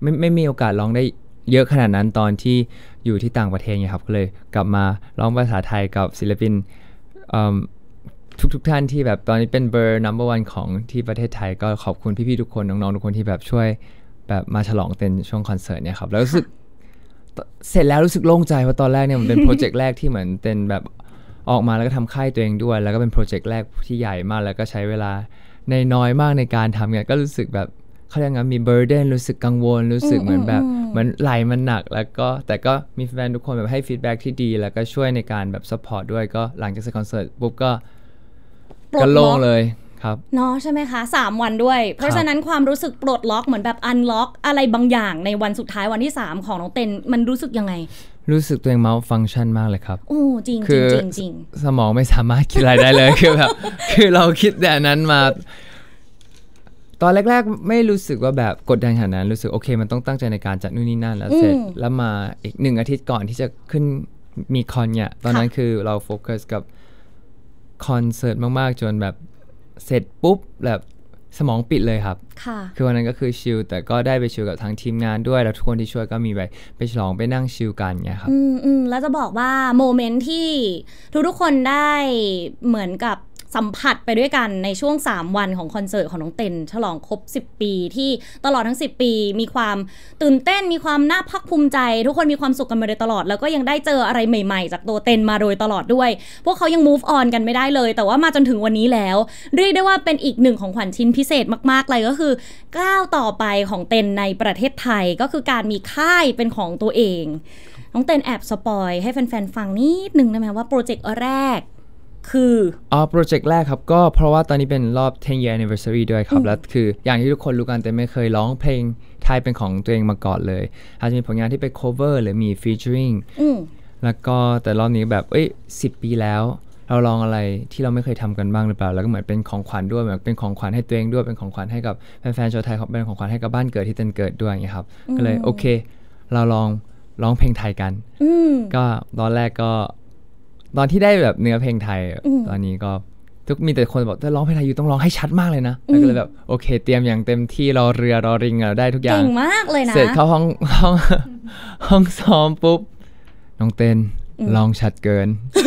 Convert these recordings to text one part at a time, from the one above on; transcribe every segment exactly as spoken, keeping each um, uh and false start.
ไม่ไม่มีโอกาสร้องได้เยอะขนาดนั้นตอนที่อยู่ที่ต่างประเทศไงครับก็เลยกลับมาร้องภาษาไทยกับศิลปินทุกทุกท่านที่แบบตอนนี้เป็นเบอร์ นัมเบอร์ วันของที่ประเทศไทยก็ขอบคุณพี่ๆทุกคนน้องๆทุกคนที่แบบช่วยแบบมาฉลองเต็นช่วงคอนเสิร์ตเนี่ยครับแล้วรู้สึกเสร็จแล้วรู้สึกโล่งใจเพราะตอนแรกเนี่ยมันเป็นโปรเจกต์แรกที่เหมือนเต็นแบบออกมาแล้วก็ทำค่ายตัวเองด้วยแล้วก็เป็นโปรเจกต์แรกที่ใหญ่มากแล้วก็ใช้เวลาในน้อยมากในการทำเนี่ยก็รู้สึกแบบเขาเรียกงั้นมีเบอร์เดนรู้สึกกังวลรู้สึกเหมือนแบบเหมือนไหลมันหนักแล้วก็แต่ก็มีแฟนทุกคนแบบให้ฟีดแบ็กที่ดีแล้วก็ช่วยในการแบบซัพพอร์ตด้วยก็หลังจากเสร็จคอนเสิร์ตปุ๊บก็ก็โล่งเลยครับเนาะใช่ไหมคะสามวันด้วยเพราะฉะนั้นความรู้สึกปลดล็อกเหมือนแบบอันล็อกอะไรบางอย่างในวันสุดท้ายวันที่สามของน้องเต็นมันรู้สึกยังไงรู้สึกตัวเองเมาส์ฟังก์ชันมากเลยครับโอ้จริงจริงจริงสมองไม่สามารถคิดอะไรได้เลยคือแบบคือเราคิดแต่นั้นมาตอนแรกๆไม่รู้สึกว่าแบบกดดันขนาดนั้นรู้สึกโอเคมันต้องตั้งใจในการจัดนู่นนี่นั่นแล้วเสร็จแล้วมาอีกหนึ่งอาทิตย์ก่อนที่จะขึ้นมีคอนเนี่ยตอนนั้นคือเราโฟกัสกับคอนเสิร์ตมากๆจนแบบเสร็จปุ๊บแบบสมองปิดเลยครับคือวันนั้นก็คือชิลแต่ก็ได้ไปชิลกับทางทีมงานด้วยแล้วทุกคนที่ช่วยก็มีไปไปฉลองไปนั่งชิลกันเงี้ยครับอืมอืมแล้วจะบอกว่าโมเมนต์ที่ทุกๆคนได้เหมือนกับสัมผัสไปด้วยกันในช่วงสามวันของคอนเสิร์ตของน้องเต็นฉลองครบสิบปีที่ตลอดทั้งสิบปีมีความตื่นเต้นมีความน่าภาคภูมิใจทุกคนมีความสุขกันมาโดยตลอดแล้วก็ยังได้เจออะไรใหม่ๆจากตัวเต็นมาโดยตลอดด้วยพวกเขายัง move on กันไม่ได้เลยแต่ว่ามาจนถึงวันนี้แล้วเรียกได้ว่าเป็นอีกหนึ่งของขวัญชิ้นพิเศษมากๆเลยก็คือก้าวต่อไปของเต็นในประเทศไทยก็คือการมีค่ายเป็นของตัวเองน้องเต็นแอบสปอยให้แฟนๆฟังนิดนึงได้ไหมว่าโปรเจกต์แรกคืออ๋อโปรเจกต์แรกครับก็เพราะว่าตอนนี้เป็นรอบ ten year anniversary ด้วยครับแล้วคืออย่างที่ทุกคนรู้กันแต่ไม่เคยร้องเพลงไทยเป็นของตัวเองมาก่อนเลยอาจจะมีผลงานที่ไป cover หรือมี featuring แล้วก็แต่รอบนี้แบบเอ้ยสิบปีแล้วเราลองอะไรที่เราไม่เคยทำกันบ้างหรือเปล่าแล้วก็เหมือนเป็นของขวัญด้วยเหมือนเป็นของขวัญให้ตัวเองด้วยเป็นของขวัญให้กับแฟนๆชาวไทยเป็นของขวัญให้กับบ้านเกิดที่เต็นเกิดด้วยอย่างเงี้ยครับก็เลยโอเคเราลองร้องเพลงไทยกันก็ตอนแรกก็ตอนที่ได้แบบเนื้อเพลงไทยตอนนี้ก็ทุกมีแต่คนบอกถ้าร้องเพลงไทยอยู่ต้องร้องให้ชัดมากเลยนะแล้วก็เลยแบบโอเคเตรียมอย่างเต็มที่รอเรือรอริงเราได้ทุกอย่างเก่งมากเลยนะเสร็จเข้าห้องห้องห้องซ้อมปุ๊บน้องเต้นร้องชัดเกิน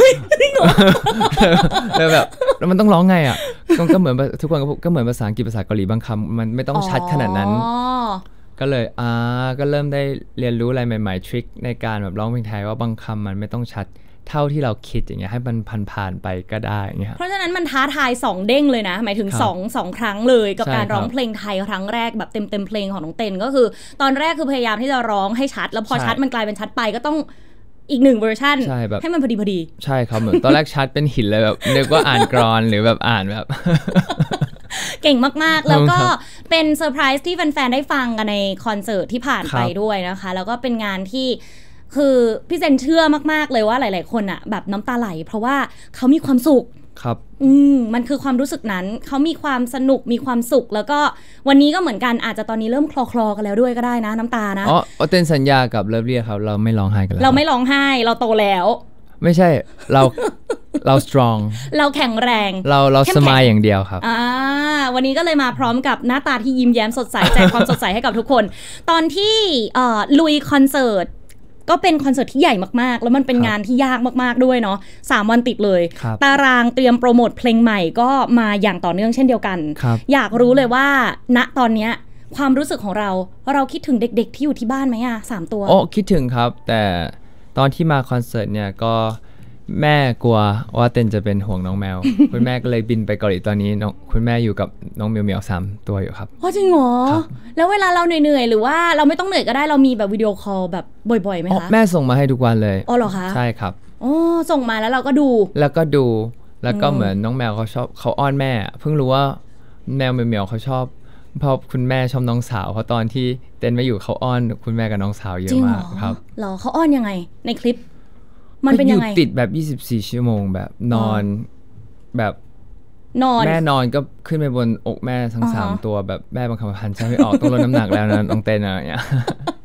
แล้วแบบแล้วมันต้องร้องไงอ่ะก็เหมือนทุกคนก็เหมือนภาษาอังกฤษภาษาเกาหลีบางคำมันไม่ต้องชัดขนาดนั้นก็เลยอ่าก็เริ่มได้เรียนรู้อะไรใหม่ๆทริคในการแบบร้องเพลงไทยว่าบางคำมันไม่ต้องชัดเท่าที่เราคิดอย่างเงี้ยให้มันผ่านๆไปก็ได้เงี้ยเพราะฉะนั้นมันท้าทายสองเด้งเลยนะหมายถึงสอง สองครั้งเลยกับการร้องเพลงไทยครั้งแรกแบบเต็มๆเพลงของน้องเต็นก็คือตอนแรกคือพยายามที่จะร้องให้ชัดแล้วพอชัดมันกลายเป็นชัดไปก็ต้องอีกหนึ่งเวอร์ชันให้มันพอดีพอดีใช่ครับเหมือนตอนแรกชัดเป็นหินเลยแบบนึกว่าอ่านกรอนหรือแบบอ่านแบบเก่งมากๆแล้วก็เป็นเซอร์ไพรส์ที่แฟนๆได้ฟังกันในคอนเสิร์ตที่ผ่านไปด้วยนะคะแล้วก็เป็นงานที่คือพี่เซนเชื่อมากๆเลยว่าหลายๆคนอ่ะแบบน้ำตาไหลเพราะว่าเขามีความสุขครับอืมมันคือความรู้สึกนั้นเขามีความสนุกมีความสุขแล้วก็วันนี้ก็เหมือนกันอาจจะตอนนี้เริ่มคลอๆกันแล้วด้วยก็ได้นะน้ำตานะอ๋อเต้นสัญญากับเลิฟเรียครับเราไม่ร้องไห้กันแล้วเราไม่ร้องไห้เราโตแล้วไม่ใช่เราเรา strong เราแข็งแรงเราเราสมายอย่างเดียวครับอ่าวันนี้ก็เลยมาพร้อมกับหน้าตาที่ยิ้มแย้มสดใสแจกความสดใสให้กับทุกคนตอนที่เอ่อลุยคอนเสิร์ตก็เป็นคอนเสิร์ตที่ใหญ่มากๆแล้วมันเป็นงานที่ยากมากๆด้วยเนาะสามวันติดเลยตารางเตรียมโปรโมทเพลงใหม่ก็มาอย่างต่อเนื่องเช่นเดียวกันอยากรู้เลยว่าณตอนเนี้ยความรู้สึกของเราเราคิดถึงเด็กๆที่อยู่ที่บ้านไหมอ่ะสามตัวโอ้คิดถึงครับแต่ตอนที่มาคอนเสิร์ตเนี่ยก็แม่กลัวว่าเต้นจะเป็นห่วงน้องแมว คุณแม่ก็เลยบินไปเกาหลีตอนนี้น้องคุณแม่อยู่กับน้องเมียวเมียวสามตัวอยู่ครับอ๋อจริงเหรอแล้วเวลาเราเหนื่อยๆหรือว่าเราไม่ต้องเหนื่อยก็ได้เรามีแบบวิดีโอคอลแบบบ่อยๆไหมคะแม่ส่งมาให้ทุกวันเลยอ๋อเหรอคะใช่ครับอ๋อส่งมาแล้วเราก็ดูแล้วก็ดูแล้วก็เหมือนน้องแมวเขาชอบเขาอ้อนแม่เพิ่งรู้ว่าแมวเมียวเมียวเขาชอบเพราะคุณแม่ชอบน้องสาวเพราะตอนที่เต้นไม่อยู่เขาอ้อนคุณแม่กับน้องสาวเยอะมากครับเหรอเขาอ้อนยังไงในคลิปมันเป็นยังไงอยู่ติดแบบยี่สิบสี่ชั่วโมงแบบนอนแบบนอนแม่นอนก็ขึ้นไปบนอกแม่ทั้งสามตัวแบบแม่บางคำพันใช้ไม่ออกต้องลดน้ำหนักแล้วนะน้องเต้นอะไรอย่างเงี้ย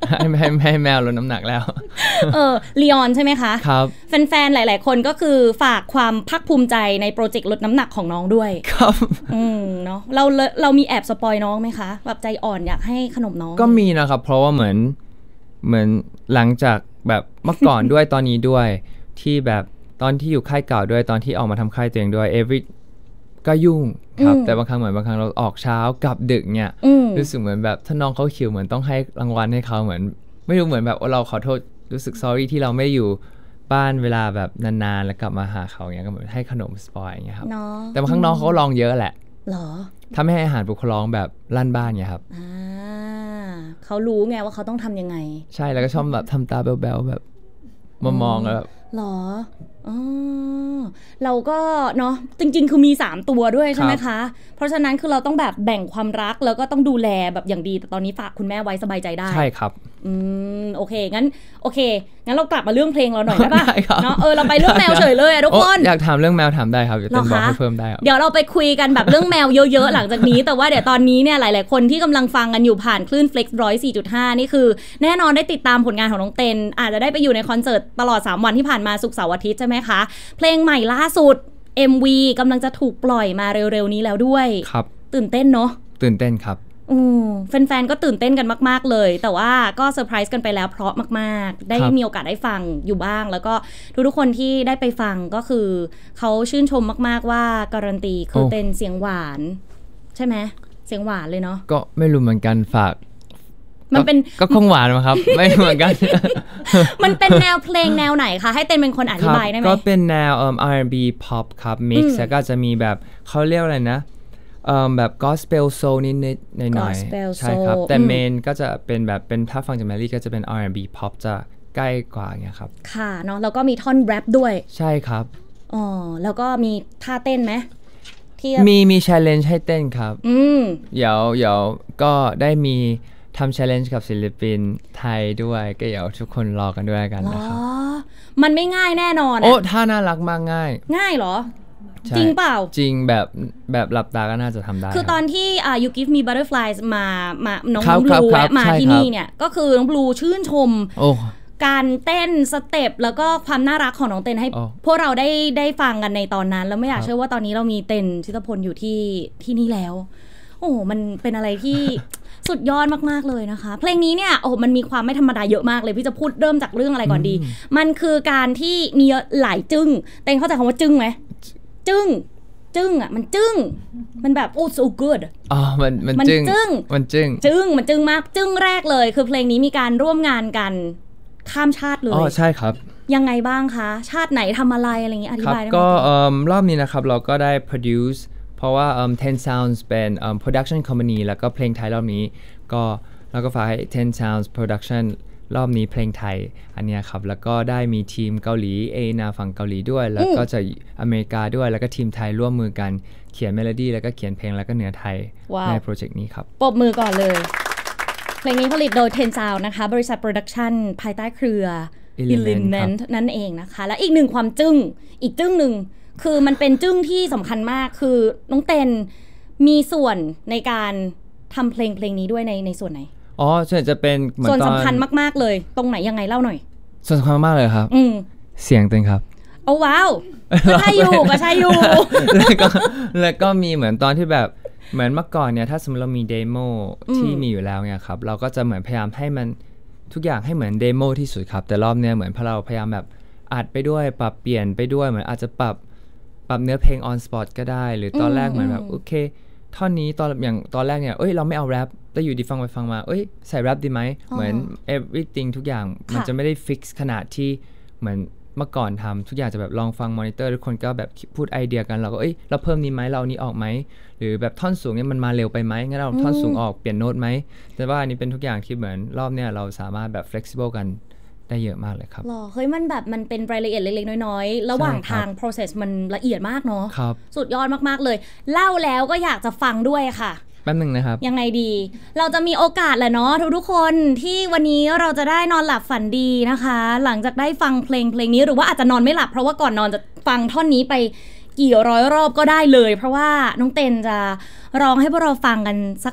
ให้ให้ให้แมวลดน้ำหนักแล้วเออลีออนใช่ไหมคะครับแฟนๆหลายๆคนก็คือฝากความภาคภูมิใจในโปรเจกต์ลดน้ำหนักของน้องด้วยครับอืมเนาะเราเรามีแอบสปอยน้องไหมคะแบบใจอ่อนอยากให้ขนมน้องก็มีนะครับเพราะว่าเหมือนเหมือนหลังจากแบบเมื่อก่อนด้วยตอนนี้ด้วยที่แบบตอนที่อยู่ค่ายเก่าด้วยตอนที่ออกมาทำค่ายตัวเองด้วย every ก็ยุ่งครับแต่บางครั้งเหมือนบางครั้งเราออกเช้ากลับดึกเนี่ยรู้สึกเหมือนแบบถ้าน้องเขาคิวเหมือนต้องให้รางวัลให้เขาเหมือนไม่รู้เหมือนแบบเราขอโทษรู้สึก sorry ที่เราไม่อยู่บ้านเวลาแบบนานๆแล้วกลับมาหาเขาเงี้ยก็เหมือนให้ขนมสปอยอย่างเงี้ยครับแต่บางครั้งน้องเขาลองเยอะแหละหรอถ้าไม่ให้อาหารบุคลองแบบลั่นบ้านเงี้ยครับอ่าเขารู้ไงว่าเขาต้องทำยังไงใช่แล้วก็ชอบแบบทำตาแบ๊วๆแบบมามองแล้วหรออ๋อเราก็เนาะจริงๆคือมีสามตัวด้วยใช่ไหมคะเพราะฉะนั้นคือเราต้องแบบแบ่งความรักแล้วก็ต้องดูแลแบบอย่างดีแต่ตอนนี้ฝากคุณแม่ไว้สบายใจได้ใช่ครับอืมโอเคงั้นโอเคงั้นเรากลับมาเรื่องเพลงเราหน่อยได้ป่ะเนาะเออเราไปเรื่องแมวเฉยเลยทุกคนอยากถามเรื่องแมวถามได้ครับเดี๋ยวบอกให้เพิ่มได้เดี๋ยวเราไปคุยกันแบบเรื่องแมวเยอะๆหลังจากนี้แต่ว่าเดี๋ยวตอนนี้เนี่ยหลายๆคนที่กำลังฟังกันอยู่ผ่านคลื่น Flex หนึ่งร้อยสี่จุดห้า นี่คือแน่นอนได้ติดตามผลงานของน้องเต็นอาจจะได้ไปอยู่ในคอนเสิร์ตตลอดสามวันที่ผ่านมาศุกร์เสาร์อาทิตย์ใช่ไหมคะเพลงใหม่ล่าสุด เอ็ม วี กำลังจะถูกปล่อยมาเร็วๆนี้แล้วด้วยครับตื่นเต้นเนาะตื่นเต้นครับอืมแฟนๆก็ตื่นเต้นกันมากๆเลยแต่ว่าก็เซอร์ไพรส์กันไปแล้วเพราะมากๆได้มีโอกาสได้ฟังอยู่บ้างแล้วก็ทุกๆคนที่ได้ไปฟังก็คือเขาชื่นชมมากๆว่าการันตีคือเต้นเสียงหวานใช่ไหมเสียงหวานเลยเนาะก็ไม่รู้เหมือนกันฝากมันเป็นก็คงหวานมั้งครับไม่เหมือนกันมันเป็นแนวเพลงแนวไหนคะให้เต้นเป็นคนอธิบายได้ไหมก็เป็นแนว อาร์ แอนด์ บี pop ครับ mix แล้วก็จะมีแบบเขาเรียกอะไรนะแบบ gospel soul นิดๆหน่อยๆใช่ครับแต่เมนก็จะเป็นแบบเป็นถ้าฟังจากแมรี่ก็จะเป็น อาร์ แอนด์ บี pop จะใกล้กว่าอย่างเงี้ยครับค่ะเนาะแล้วก็มีท่อนแรปด้วยใช่ครับอ๋อแล้วก็มีท่าเต้นไหมมีมี challenge ให้เต้นครับอืมเดี๋ยวเดี๋ยวก็ได้มีทำ challenge กับศิลปินไทยด้วยก็เดี๋ยวทุกคนรอกันด้วยกันนะครับมันไม่ง่ายแน่นอนโอ้ท่าน่ารักมากง่ายง่ายเหรอจริงเปล่าจริงแบบแบบหลับตาก็น่าจะทำได้คือตอนที่อ่า you give me butterflies มามาน้องบลูแวะมาที่นี่เนี่ยก็คือน้องบลูชื่นชมการเต้นสเต็ปแล้วก็ความน่ารักของน้องเต้นให้พวกเราได้ได้ฟังกันในตอนนั้นแล้วไม่อยากเชื่อว่าตอนนี้เรามีเต้นชิตพลอยู่ที่ที่นี่แล้วโอ้มันเป็นอะไรที่สุดยอดมากๆเลยนะคะเพลงนี้เนี่ยโอ้มันมีความไม่ธรรมดาเยอะมากเลยพี่จะพูดเริ่มจากเรื่องอะไรก่อนดีมันคือการที่มีหลายจึ้งเต้นเข้าใจคำว่าจึ้งไหมจึ้งจึ้งอ่ะมันจึ้งมันแบบโอ้ so good อ๋อมันมันจึ้งมันจึ้งจึ้งมันจึ้งมากจึ้งแรกเลยคือเพลงนี้มีการร่วมงานกันข้ามชาติเลยอ๋อใช่ครับยังไงบ้างคะชาติไหนทำอะไรอะไรอย่างงี้อธิบายได้ไหมก็รอบนี้นะครับเราก็ได้ produce เพราะว่า ten sounds เป็น production company แล้วก็เพลงไทยรอบนี้ก็เราก็ฝากให้ ten sounds production รอบนี้เพลงไทยอันนี้ครับแล้วก็ได้มีทีมเกาหลีเอนาฝั่งเกาหลีด้วยแล้วก็จะอเมริกาด้วยแล้วก็ทีมไทยร่วมมือกันเขียนเมโลดี้แล้วก็เขียนเพลงแล้วก็เนื้อไทยในโปรเจกต์นี้ครับปรบมือก่อนเลยเพลงนี้ผลิตโดย ten sound นะคะบริษัทโปรดักชั่นภายใต้เครือ Element นั่นเองนะคะและอีกหนึ่งความจึ้งอีกจึ้งหนึ่งคือมันเป็นจึ้งที่สำคัญมากคือน้องเต้นมีส่วนในการทำเพลงเพลงนี้ด้วยในในส่วนไหนอ๋อส่วนจะเป็นส่วนสำคัญมากๆเลยตรงไหนยังไงเล่าหน่อยส่วนสำคัญมากเลยครับอืมเสียงเต้นครับโอ้ว้าวก็ใช่อยู่ก็ใช่อยู่แล้วก็แล้วก็มีเหมือนตอนที่แบบเหมือนเมื่อก่อนเนี่ยถ้าสมมติเรามีเดโมที่มีอยู่แล้วเนี่ยครับเราก็จะเหมือนพยายามให้มันทุกอย่างให้เหมือนเดโมที่สุดครับแต่รอบเนี้ยเหมือนพอเราพยายามแบบอัดไปด้วยปรับเปลี่ยนไปด้วยเหมือนอาจจะปรับปรับเนื้อเพลง on spot ก็ได้หรือตอนแรกเหมือนแบบโอเคท่อนนี้ตอนอย่างตอนแรกเนี่ยเอ้ยเราไม่เอาแรปแต่อยู่ดีฟังไปฟังมาเอ้ยใส่แรปดีไหมเหมือน everything ทุกอย่างมันจะไม่ได้ fix ขนาดที่เหมือนเมื่อก่อนทำทุกอย่างจะแบบลองฟังมอนิเตอร์ทุกคนก็แบบพูดไอเดียกันเราก็เอ้ยเราเพิ่มนี้ไหมเรานี้ออกไหมหรือแบบท่อนสูงเนี่ยมันมาเร็วไปไหมงั้นเราท่อนสูงออกเปลี่ยนโน้ตไหมแต่ว่าอันนี้เป็นทุกอย่างที่เหมือนรอบเนี่ยเราสามารถแบบ flexible กันได้เยอะมากเลยครับหรอเฮ้ยมันแบบมันเป็นรายละเอียดเล็กๆน้อยๆระหว่างทาง process มันละเอียดมากเนาะสุดยอดมากๆเลยเล่าแล้วก็อยากจะฟังด้วยค่ะแป๊บนึงนะครับยังไงดีเราจะมีโอกาสแหละเนาะทุกๆคนที่วันนี้เราจะได้นอนหลับฝันดีนะคะหลังจากได้ฟังเพลงเพลงนี้หรือว่าอาจจะนอนไม่หลับเพราะว่าก่อนนอนจะฟังท่อนนี้ไปกี่ร้อยรอบก็ได้เลยเพราะว่าน้องเต้นจะร้องให้พวกเราฟังกันสัก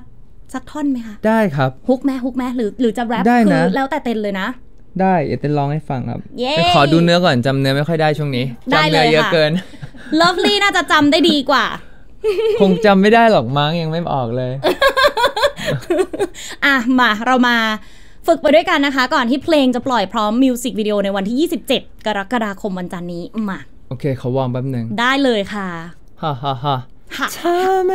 สักท่อนไหมคะได้ครับฮุกไหมฮุกไหมหรือหรือจะแรปคือแล้วแต่เต้นเลยนะได้เดี๋ยวเต้นร้องให้ฟังครับไปขอดูเนื้อก่อนจำเนื้อไม่ค่อยได้ช่วงนี้จำเนื้อเยอะเกิน Lovely น่าจะจำได้ดีกว่าคงจำไม่ได้หรอกมั้งยังไม่ออกเลยอ่ะมาเรามาฝึกไปด้วยกันนะคะก่อนที่เพลงจะปล่อยพร้อมมิวสิกวิดีโอในวันที่ยี่สิบเจ็ดกรกฎาคมวันจันทร์นี้มาโอเคเขาวางแป๊บนึงได้เลยค่ะฮ่าฮ่าฮ่าฮ่า